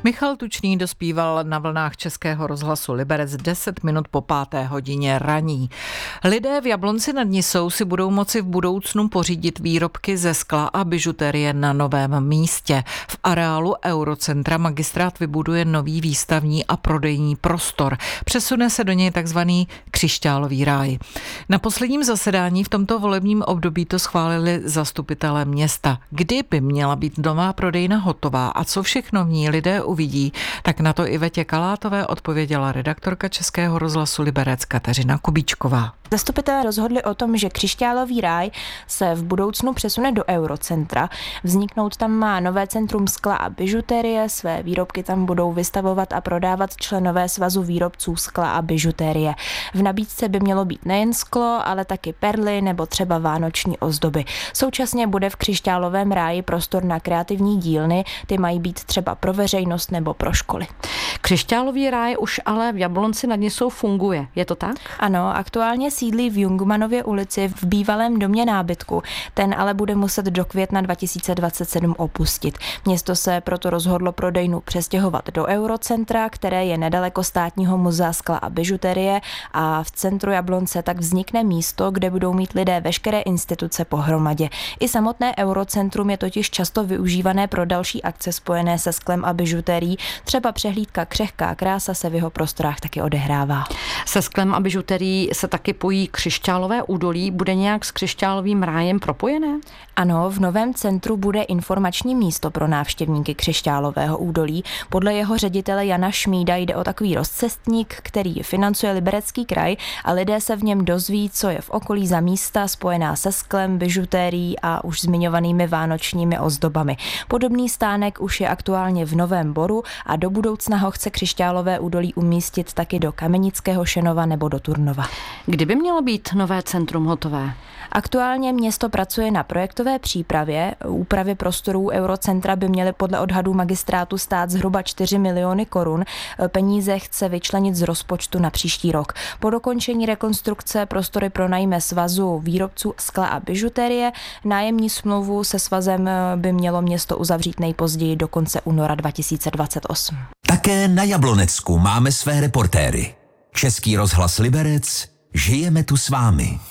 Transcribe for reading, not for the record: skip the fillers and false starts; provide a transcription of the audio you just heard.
Michal Tučný dospíval na vlnách Českého rozhlasu Liberec 10 minut po 5. hodině raní. Lidé v Jablonci nad Nisou si budou moci v budoucnu pořídit výrobky ze skla a bižuterie na novém místě. V areálu Eurocentra magistrát vybuduje nový výstavní a prodejní prostor. Přesune se do něj takzvaný křišťálový ráj. Na posledním zasedání v tomto volebním období to schválili zastupitelé města. Kdy by měla být nová prodejna hotová a co všechno v ní lidé uvidí, tak na to Ivetě Kalátové odpověděla redaktorka Českého rozhlasu Liberec Kateřina Kubíčková. Zastupitelé rozhodli o tom, že křišťálový ráj se v budoucnu přesune do Eurocentra. Vzniknout tam má nové centrum skla a bižuterie, své výrobky tam budou vystavovat a prodávat členové svazu výrobců skla a bižuterie. V nabídce by mělo být nejen sklo, ale taky perly nebo třeba vánoční ozdoby. Současně bude v křišťálovém ráji prostor na kreativní dílny, ty mají být třeba pro veřejnost nebo pro školy. Křišťálový ráj už ale v Jablonci nad Nisou funguje, je to tak? Ano, aktuálně sídlí v Jungmanově ulici v bývalém domě nábytku. Ten ale bude muset do května 2027 opustit. Město se proto rozhodlo prodejnu přestěhovat do Eurocentra, které je nedaleko Státního muzea skla a bižuterie, a v centru Jablonce tak vznikne místo, kde budou mít lidé veškeré instituce pohromadě. I samotné Eurocentrum je totiž často využívané pro další akce spojené se sklem a bižuterií. Třeba přehlídka Křehká krása se v jeho prostorách taky odehrává. Se sklem a bižuterií se taky pojí křišťálové údolí. Bude nějak s křišťálovým rájem propojené? Ano, v novém centru bude informační místo pro návštěvníky křišťálového údolí. Podle jeho ředitele Jana Šmída jde o takový rozcestník, který financuje Liberecký kraj, a lidé se v něm dozví, co je v okolí za místa spojená se sklem, bižutérií a už zmiňovanými vánočními ozdobami. Podobný stánek už je aktuálně v Novém Boru a do budoucna ho chce křišťálové údolí umístit taky do Kamenického Šenova nebo do Turnova. Kdyby mělo být nové centrum hotové? Aktuálně město pracuje na projektové přípravě. Úpravy prostorů Eurocentra by měly podle odhadů magistrátu stát zhruba 4 miliony korun. Peníze chce vyčlenit z rozpočtu na příští rok. Po dokončení rekonstrukce prostory pronajme svazu výrobců skla a bižuterie. Nájemní smlouvu se svazem by mělo město uzavřít nejpozději do konce února 2028. Také na Jablonecku máme své reportéry. Český rozhlas Liberec, žijeme tu s vámi.